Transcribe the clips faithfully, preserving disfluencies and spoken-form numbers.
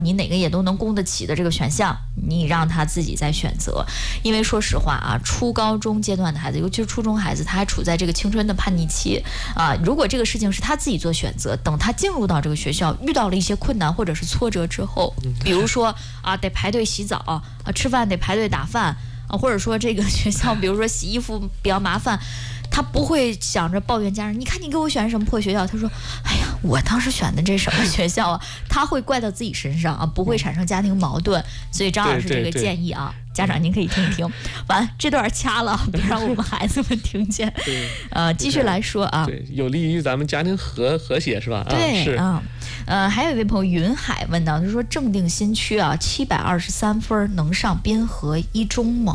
你哪个也都能供得起的这个选项，你让他自己再选择。因为说实话啊，初高中阶段的孩子，尤其是初中孩子，他还处在这个青春的叛逆期啊。如果这个事情是他自己做选择，等他进入到这个学校，遇到了一些困难或者是挫折之后，比如说啊，得排队洗澡啊，吃饭得排队打饭啊，或者说这个学校，比如说洗衣服比较麻烦。他不会想着抱怨家人，你看你给我选什么破学校？他说：“哎呀，我当时选的这什么学校啊？”他会怪到自己身上啊，不会产生家庭矛盾。所以张老师这个建议啊，家长您可以听一听。完，这段掐了，别让我们孩子们听见。呃，继续来说啊， 对，有利于咱们家庭和和谐是吧？ 对， 是啊，呃，还有一位朋友云海问到，他说正定新区啊，七百二十三分能上滨河一中吗？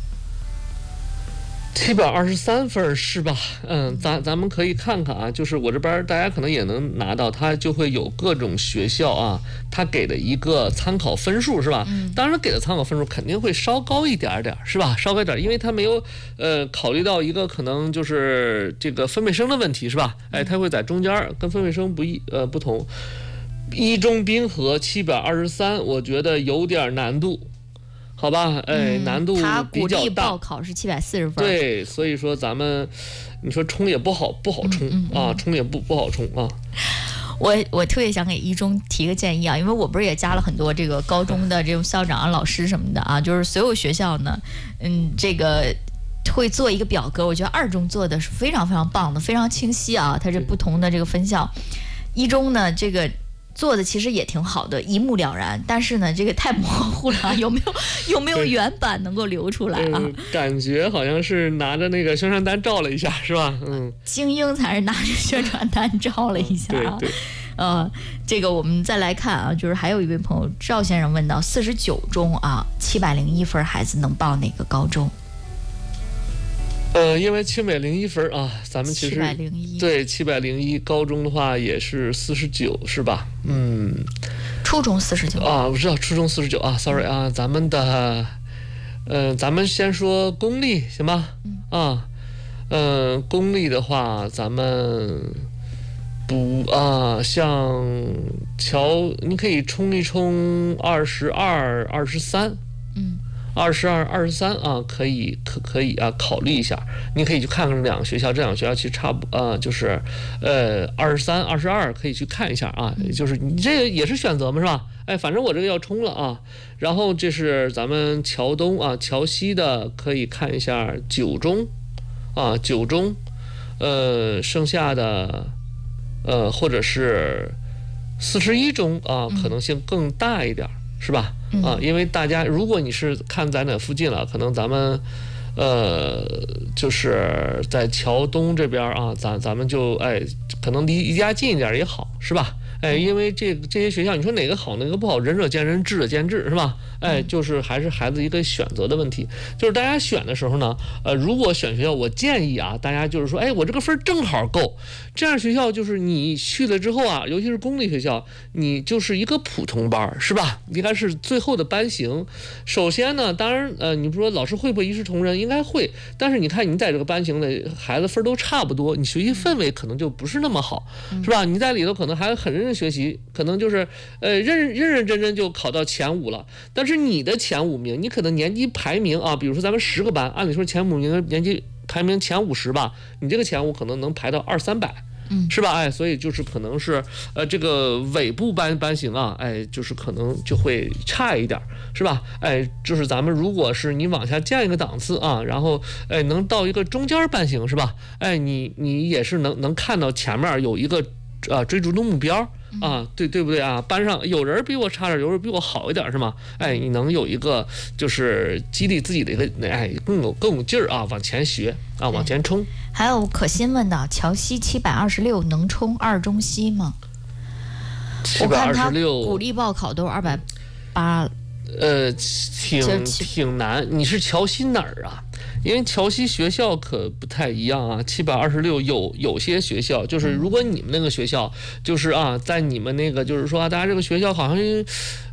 七百二十三分是吧？嗯，咱咱们可以看看啊，就是我这边大家可能也能拿到，它就会有各种学校啊，它给的一个参考分数是吧？嗯，当然给的参考分数肯定会稍高一点点是吧？稍高一点，因为它没有呃考虑到一个可能就是这个分配生的问题是吧？哎，它会在中间跟分配生不一呃不同。一中滨河七百二十三，我觉得有点难度。好吧，哎， 嗯、 难度比较大。他鼓励报考是七百四十分。 对，所以说咱们，你说冲也不好，不好冲、嗯嗯嗯、啊，冲也不不好冲啊。 我我特别想给一中提个建议啊，因为我不是也加了很多这个高中的这种校长啊、老师什么的啊，就是所有学校呢，嗯，这个会做一个表格，我觉得二中做的是非常非常棒的，非常清晰啊，它是不同的这个分校。一中呢，这个。做的其实也挺好的，一目了然，但是呢，这个太模糊了，有没有有没有原版能够流出来啊？ 嗯、感觉好像是拿着那个宣传单照了一下，是吧？嗯， 精英才是拿着宣传单照了一下啊。 对对。 呃，这个我们再来看啊，就是还有一位朋友赵先生问到，四十九中啊，七百零一分孩子能报哪个高中？ 呃，因为七百零一分啊，咱们其实七百零一对七百零一高中的话也是四十九是吧？嗯， 初中四十九啊，我知道初中四十九啊 ，sorry 啊，咱们的，嗯、呃，咱们先说公立行吗？嗯啊，嗯、呃，公立的话，咱们不啊，像乔，你可以冲一冲二十二、二十三，嗯。二十二、二十三啊，可以可可以啊，考虑一下。你可以去看看两个学校，这两个学校其实差不呃，就是呃二十三、二十二可以去看一下啊。就是你这个也是选择嘛，是吧？哎，反正我这个要冲了啊。然后这是咱们桥东啊、桥西的，可以看一下九中啊，九中，呃，剩下的呃或者是四十一中啊，可能性更大一点，是吧？啊，因为大家，如果你是看咱那附近了，可能咱们，呃，就是在桥东这边啊，咱咱们就哎，可能离离家近一点也好，是吧？哎，因为这这些学校，你说哪个好，哪个不好，仁者见仁，智者见智，是吧？哎，就是还是孩子一个选择的问题。就是大家选的时候呢，呃，如果选学校，我建议啊，大家就是说，哎，我这个分正好够。这样学校就是你去了之后啊，尤其是公立学校，你就是一个普通班，是吧？应该是最后的班型。首先呢，当然，呃，你不说老师会不会一视同仁？应该会。但是你看，你在这个班型的孩子分都差不多，你学习氛围可能就不是那么好，是吧？你在里头可能还很认真学习，可能就是呃认认认真真就考到前五了。但是你的前五名，你可能年级排名啊，比如说咱们十个班，按理说前五名年级排名前五十吧，你这个前五可能能排到二三百。嗯，是吧？哎，所以就是可能是，呃，这个尾部班班型啊，哎，就是可能就会差一点，是吧？哎，就是咱们如果是你往下降一个档次啊，然后哎能到一个中间班型，是吧？哎，你你也是能能看到前面有一个呃追逐的目标。啊，对对不对啊？班上有人比我差点，有人比我好一点，是吗？哎，你能有一个就是激励自己的一个，哎，更有更有劲儿啊，往前学啊，往前冲。 还有可心问的，桥西七百二十六能冲二中西吗？ 七百二十六， 鼓励报考都是二百八。 呃，挺挺难。你是桥西哪儿啊？因为桥西学校可不太一样啊，七百二十六有有些学校就是，如果你们那个学校就是啊，在你们那个就是说、啊，大家这个学校好像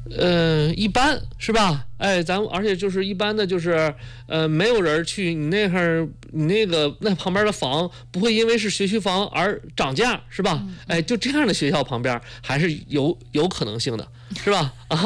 呃，一般是吧？哎，咱们而且就是一般的，就是呃，没有人去你那块儿，你那个那旁边的房不会因为是学区房而涨价，是吧？哎，就这样的学校旁边还是有有可能性的，是吧？啊。